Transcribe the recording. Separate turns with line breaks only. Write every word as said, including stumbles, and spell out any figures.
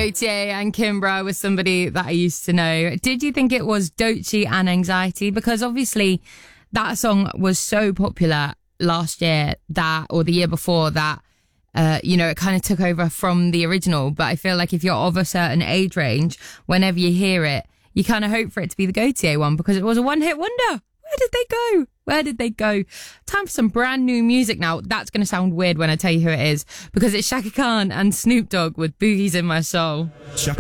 Gaultier and Kimbra was somebody that I used to know. Did you think it was Doechii and Anxiety? Because obviously that song was so popular last year that, or the year before that, uh, you know, it kind of took over from the original. But I feel like if you're of a certain age range, whenever you hear it, you kind of hope for it to be the Gaultier one because it was a one-hit wonder. Where did they go? Where did they go? Time for some brand new music now. That's going to sound weird when I tell you who it is because it's Shaka Khan and Snoop Dogg with Boogies in My Soul.
Chaka